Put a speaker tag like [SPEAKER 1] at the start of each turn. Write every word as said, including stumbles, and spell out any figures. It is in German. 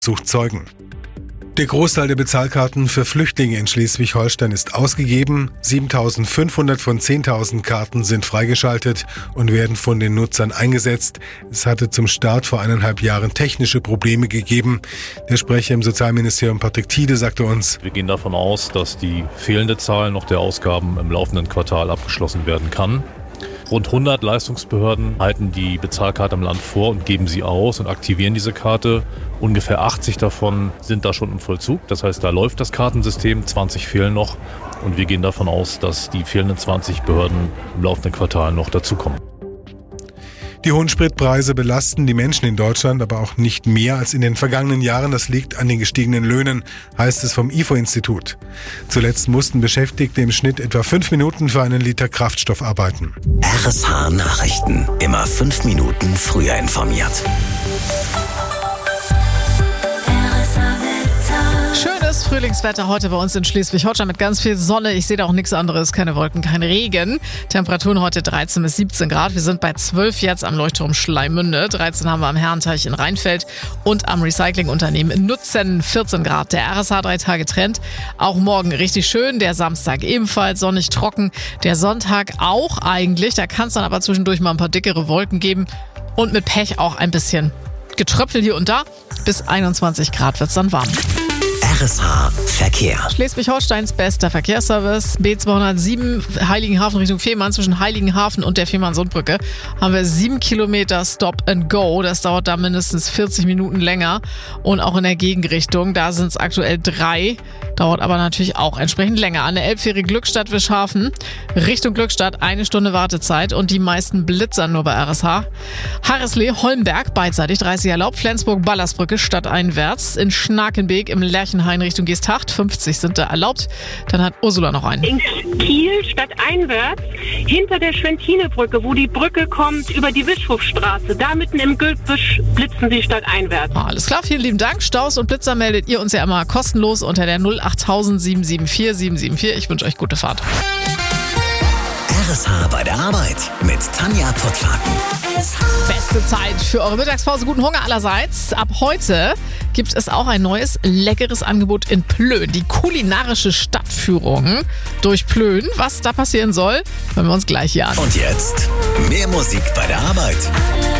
[SPEAKER 1] sucht Zeugen. Der Großteil der Bezahlkarten für Flüchtlinge in Schleswig-Holstein ist ausgegeben. siebentausendfünfhundert von zehntausend Karten sind freigeschaltet und werden von den Nutzern eingesetzt. Es hatte zum Start vor eineinhalb Jahren technische Probleme gegeben. Der Sprecher im Sozialministerium Patrick Thiede sagte uns:
[SPEAKER 2] Wir gehen davon aus, dass die fehlende Zahl noch der Ausgaben im laufenden Quartal abgeschlossen werden kann. Rund hundert Leistungsbehörden halten die Bezahlkarte im Land vor und geben sie aus und aktivieren diese Karte. Ungefähr achtzig davon sind da schon im Vollzug. Das heißt, da läuft das Kartensystem, zwanzig fehlen noch. Und wir gehen davon aus, dass die fehlenden zwanzig Behörden im laufenden Quartal noch dazukommen.
[SPEAKER 1] Die hohen Spritpreise belasten die Menschen in Deutschland aber auch nicht mehr als in den vergangenen Jahren. Das liegt an den gestiegenen Löhnen, heißt es vom I F O-Institut. Zuletzt mussten Beschäftigte im Schnitt etwa fünf Minuten für einen Liter Kraftstoff arbeiten.
[SPEAKER 3] R S H Nachrichten. Immer fünf Minuten früher informiert.
[SPEAKER 4] Schönes Frühlingswetter heute bei uns in Schleswig-Holstein mit ganz viel Sonne. Ich sehe da auch nichts anderes, keine Wolken, kein Regen. Temperaturen heute dreizehn bis siebzehn Grad. Wir sind bei zwölf jetzt am Leuchtturm Schleimünde. dreizehn haben wir am Herrenteich in Rheinfeld und am Recyclingunternehmen in Nutzen vierzehn Grad. Der R S H drei Tage Trend. Auch morgen richtig schön. Der Samstag ebenfalls sonnig trocken. Der Sonntag auch eigentlich. Da kann es dann aber zwischendurch mal ein paar dickere Wolken geben. Und mit Pech auch ein bisschen Getröpfel hier und da. Bis einundzwanzig Grad wird es dann warm.
[SPEAKER 3] R S H Verkehr.
[SPEAKER 4] Schleswig-Holsteins bester Verkehrsservice. B zweihundertsieben Heiligenhafen Richtung Fehmarn. Zwischen Heiligenhafen und der Fehmarn-Sundbrücke haben wir sieben Kilometer Stop and Go. Das dauert da mindestens vierzig Minuten länger. Und auch in der Gegenrichtung, da sind es aktuell drei. Dauert aber natürlich auch entsprechend länger. An der Elbfähre Glückstadt-Wischhafen Richtung Glückstadt eine Stunde Wartezeit und die meisten blitzern nur bei R S H. Harreslee, Holmberg, beidseitig dreißig erlaubt. Flensburg-Ballersbrücke stadteinwärts. In Schnakenbeek im Lerchenhain Richtung Geesthacht fünfzig sind da erlaubt. Dann hat Ursula noch einen.
[SPEAKER 5] In Kiel stadteinwärts hinter der Schwentinebrücke, wo die Brücke kommt über die Bischofsstraße. Da mitten im Gebüsch blitzen sie stadteinwärts.
[SPEAKER 4] Ah, alles klar, vielen lieben Dank. Staus und Blitzer meldet ihr uns ja immer kostenlos unter der null achttausend sieben sieben vier sieben sieben vier. Ich wünsche euch gute Fahrt.
[SPEAKER 3] R S H bei der Arbeit mit Tanja Pottlaken.
[SPEAKER 4] Beste Zeit für eure Mittagspause. Guten Hunger allerseits. Ab heute gibt es auch ein neues, leckeres Angebot in Plön. Die kulinarische Stadtführung durch Plön. Was da passieren soll, hören wir uns gleich hier an.
[SPEAKER 3] Und jetzt mehr Musik bei der Arbeit.